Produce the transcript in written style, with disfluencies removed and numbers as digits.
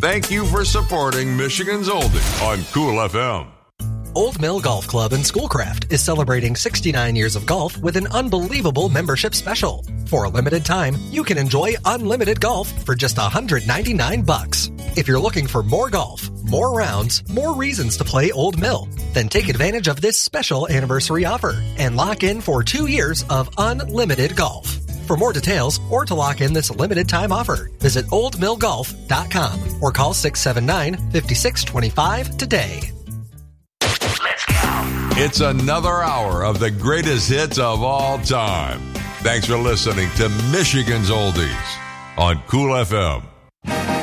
Thank you for supporting Michigan's Oldie on Cool FM. Old Mill Golf Club in Schoolcraft is celebrating 69 years of golf with an unbelievable membership special. For a limited time, you can enjoy unlimited golf for just $199. If you're looking for more golf, more rounds, more reasons to play Old Mill, then take advantage of this special anniversary offer and lock in for 2 years of unlimited golf. For more details or to lock in this limited time offer, visit oldmillgolf.com or call 679-5625 today. It's another hour of the greatest hits of all time. Thanks for listening to Michigan's Oldies on Cool FM.